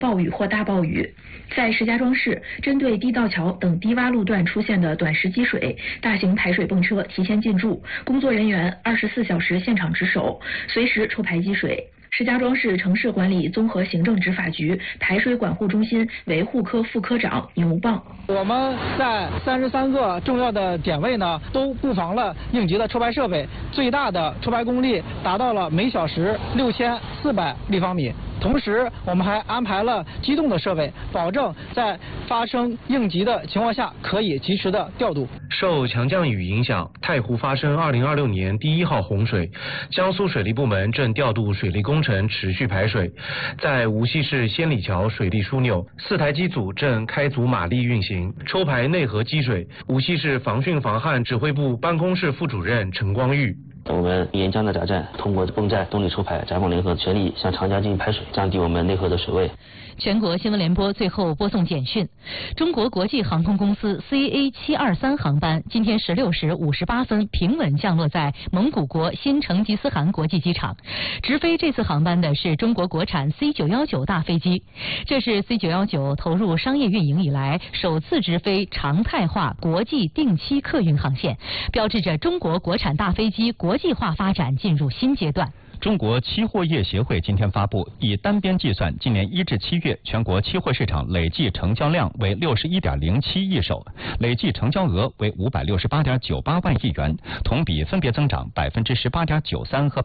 暴雨或大暴雨。在石家庄市，针对地道桥等低洼路段出现的短时积水，大型排水泵车提前进驻，工作人员24小时现场值守，随时抽排积水。石家庄市城市管理综合行政执法局排水管护中心维护科副科长牛棒。 我们在33个重要的点位呢，都布防了应急的抽排设备，最大的抽排功率达到了每小时6400立方米。同时，我们还安排了机动的设备，保证在发生应急的情况下可以及时的调度。 受强降雨影响，太湖发生2026年第1号洪水，江苏水利部门正调度水利工程持续排水。在无锡市仙里桥水利枢纽，4台机组正开足马力运行，抽排内河积水。无锡市防汛防旱指挥部办公室副主任陈光玉。 我们沿江的闸站通过泵站动力抽排，闸管联合全力向长江进行排水，降低我们内河的水位。 全国新闻联播最后播送简讯：中国国际航空公司 CA723 航班今天16时58分平稳降落在蒙古国新成吉思汗国际机场。直飞这次航班的是中国国产 C919 大飞机，这是 C919 投入商业运营以来首次直飞常态化国际定期客运航线，标志着中国国产大飞机国际化发展进入新阶段。 中国期货业协会今天发布，以单边计算，今年1至7月全国期货市场累计成交量为61.07亿手，累计成交额为568.98万亿元，同比分别增长18.93%和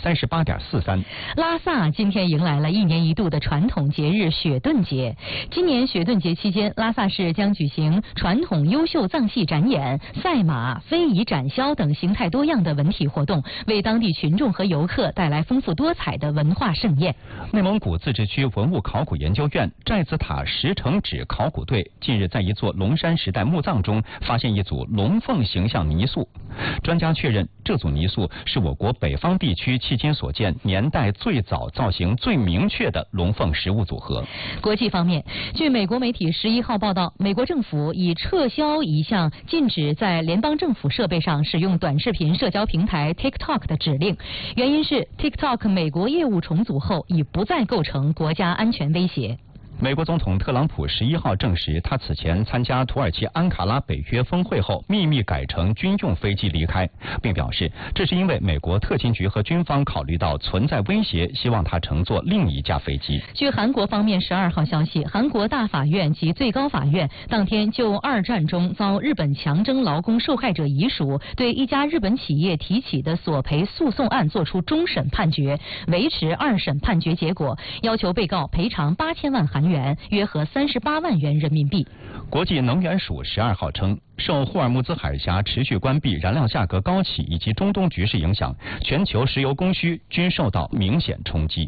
38.43%。 拉萨今天迎来了1年1度的传统节日雪顿节。今年雪顿节期间，拉萨市将举行传统优秀藏戏展演、赛马、非遗展销等形态多样的文体活动，为当地群众和游客带来丰富多彩的文化盛宴。 内蒙古自治区文物考古研究院寨子塔石城址考古队近日在一座龙山时代墓葬中发现一组龙凤形象泥塑，专家确认这组泥塑是我国北方地区迄今所见年代最早、造型最明确的龙凤实物组合。 国际方面，据美国媒体11号报道，美国政府已撤销一项禁止在联邦政府设备上使用短视频社交平台 TikTok 的指令，原因是TikTok 美国业务重组后已不再构成国家安全威胁。 美国总统特朗普11号证实，他此前参加土耳其安卡拉北约峰会后，秘密改乘军用飞机离开，并表示这是因为美国特勤局和军方考虑到存在威胁，希望他乘坐另一架飞机。 据韩国方面12号消息，韩国大法院及最高法院当天就二战中遭日本强征劳工受害者遗属对一家日本企业提起的索赔诉讼案作出终审判决，维持二审判决结果，要求被告赔偿8000万韩元，约合38万元人民币。 国际能源署12号称，受霍尔木兹海峡持续关闭、燃料价格高企以及中东局势影响，全球石油供需均受到明显冲击。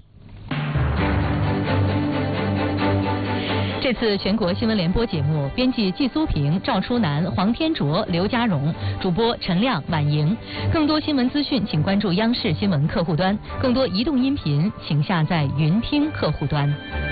这次全国新闻联播节目，编辑季苏平、赵初南、黄天卓、刘家荣，主播陈亮、婉莹。更多新闻资讯，请关注央视新闻客户端；更多移动音频，请下载云听客户端。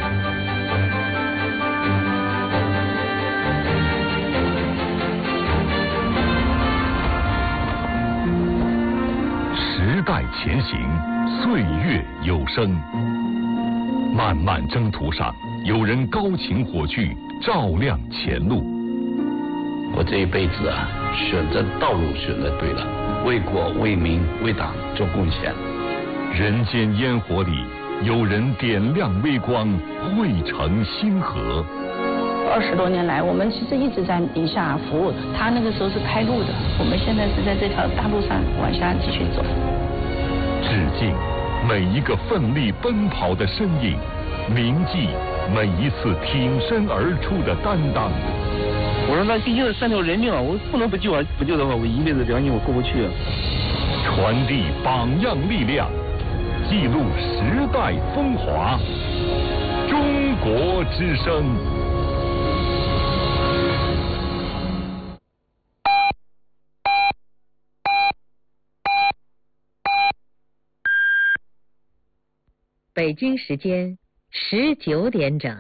时代前行，岁月有声。漫漫征途上，有人高擎火炬，照亮前路。 我这一辈子啊，选择道路选择对了，为国为民为党做贡献。 人间烟火里，有人点亮微光，汇成星河。 20多年来，我们其实一直在宁夏服务，他那个时候是开路的，我们现在是在这条大路上往下继续走。 致敬每一个奋力奔跑的身影，铭记每一次挺身而出的担当。 我说那毕竟是3条人命啊，我不能不救啊！不救的话，我一辈子良心我过不去啊。 传递榜样力量，记录时代风华。中国之声。 北京时间19点整。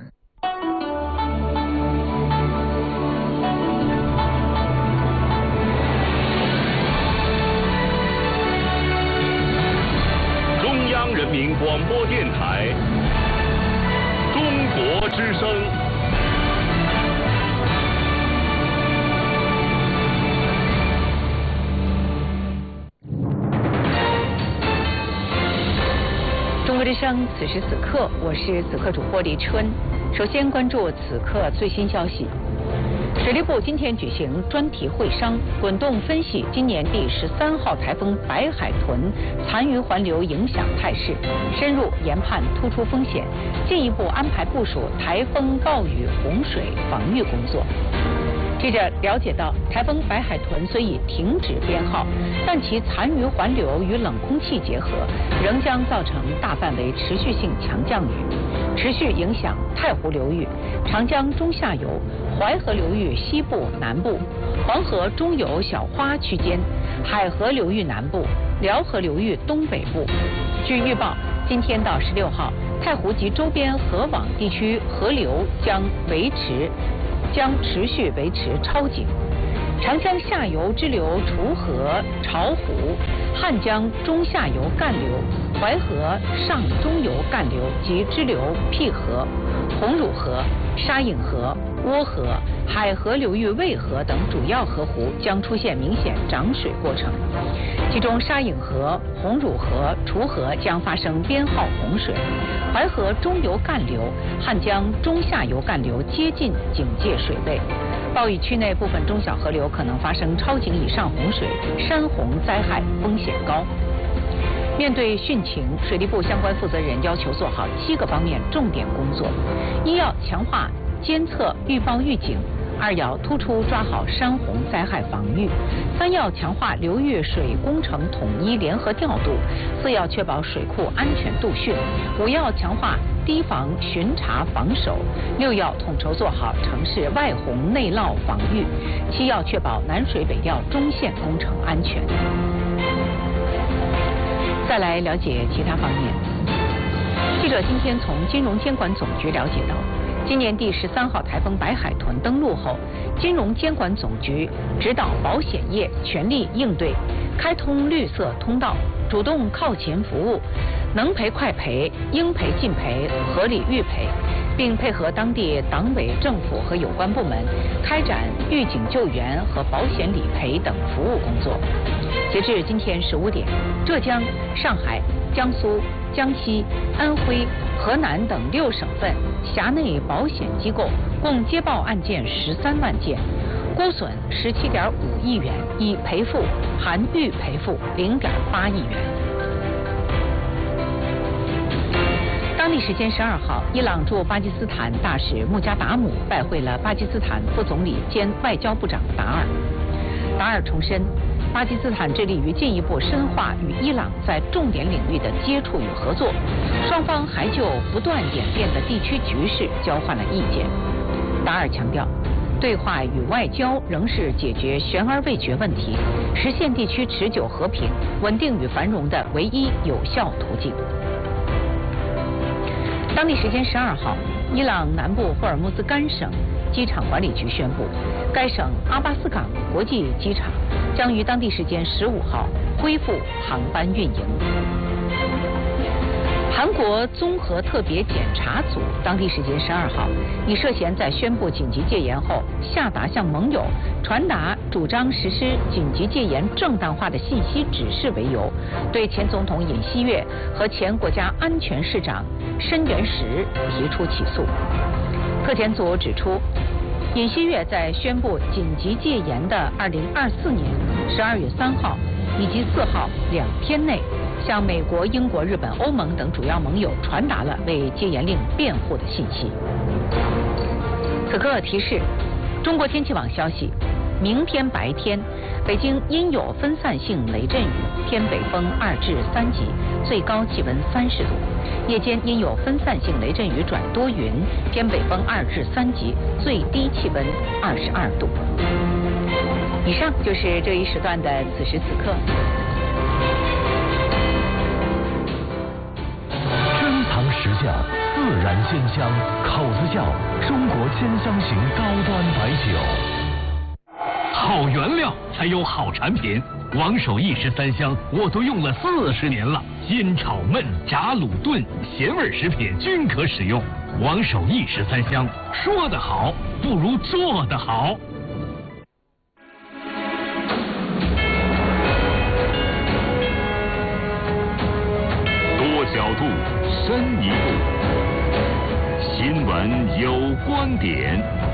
中央人民广播电台，中国国之声。 中国之声，此时此刻，我是此刻主播李春。首先关注此刻最新消息。水利部今天举行专题会商，滚动分析今年第13号台风白海豚残余环流影响态势，深入研判突出风险，进一步安排部署台风、暴雨、洪水防御工作。记者了解到，台风白海豚虽已停止编号，但其残余环流与冷空气结合，仍将造成大范围持续性强降雨，持续影响太湖流域、长江中下游、淮河流域西部、南部、黄河中游小花区间、海河流域南部、辽河流域东北部。据预报，今天到16号，太湖及周边河网地区河流将持续维持超警。长江下游支流楚河、巢湖、汉江中下游干流、淮河上中游干流及支流辟河、红乳河、沙隐河、涡河、海河流域渭河等主要河湖将出现明显涨水过程，其中沙隐河、红乳河、楚河将发生编号洪水，淮河中游干流、汉江中下游干流接近警戒水位。暴雨区内部分中小河流可能发生超警以上洪水，山洪灾害风险高。面对汛情，水利部相关负责人要求做好7个方面重点工作：一要强化监测预报预警；2要突出抓好山洪灾害防御；3要强化流域水工程统一联合调度；4要确保水库安全度汛；5要强化堤防巡查防守；6要统筹做好城市外洪内涝防御；7要确保南水北调中线工程安全。再来了解其他方面。记者今天从金融监管总局了解到，今年第13号台风白海豚登陆后，金融监管总局指导保险业全力应对，开通绿色通道，主动靠前服务，能赔快赔，应赔尽赔，合理预赔，并配合当地党委政府和有关部门开展预警救援和保险理赔等服务工作。截至今天15点，浙江、上海、江苏、江西、安徽、河南等6省份辖内保险机构共接报案件13万件，估损17.5亿元，已赔付含预赔付0.8亿元。当地时间12号，伊朗驻巴基斯坦大使穆加达姆拜会了巴基斯坦副总理兼外交部长达尔。达尔重申，巴基斯坦致力于进一步深化与伊朗在重点领域的接触与合作，双方还就不断演变的地区局势交换了意见。达尔强调，对话与外交仍是解决悬而未决问题、实现地区持久和平、稳定与繁荣的唯一有效途径。当地时间12号，伊朗南部霍尔木兹干省机场管理局宣布，该省阿巴斯港国际机场将于当地时间15号恢复航班运营。韩国综合特别检查组当地时间12号，以涉嫌在宣布紧急戒严后下达向盟友传达主张实施紧急戒严正当化的信息指示为由，对前总统尹锡悦和前国家安全市长申元实提出起诉。特检组指出，尹锡悦在宣布紧急戒严的2024年12月3号以及4号2天内，向美国、英国、日本、欧盟等主要盟友传达了为戒严令辩护的信息。此刻提示，中国天气网消息，明天白天，北京阴有分散性雷阵雨，偏北风2至3级，最高气温30度；夜间阴有分散性雷阵雨转多云，偏北风2至3级，最低气温22度。以上就是这一时段的此时此刻。 珍藏石窖，自然鲜香，口子窖，中国鲜香型高端白酒。好原料才有好产品，王守义13香我都用了40年了，煎炒焖炸卤炖咸味食品均可使用。 王守义13香，说得好不如做得好。多角度，深一步。新闻有观点。